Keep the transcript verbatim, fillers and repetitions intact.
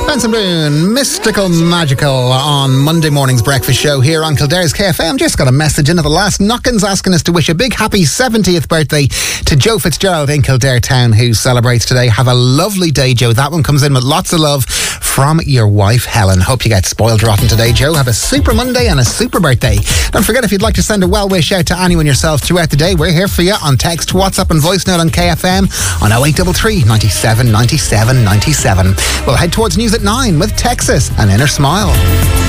Benson Boone, Mystical Magical on Monday morning's breakfast show here on Kildare's K F M. Just got a message in at the last knockins asking us to wish a big happy seventieth birthday to Joe Fitzgerald in Kildare Town, who celebrates today. Have a lovely day, Joe. That one comes in with lots of love from your wife, Helen. Hope you get spoiled rotten today, Joe. Have a super Monday and a super birthday. Don't forget, if you'd like to send a well wish out to anyone yourself throughout the day, we're here for you on text, WhatsApp and voice note on K F M on oh eight three three, ninety-seven, ninety-seven, ninety-seven. We'll head towards news at nine with Texas and Inner Smile.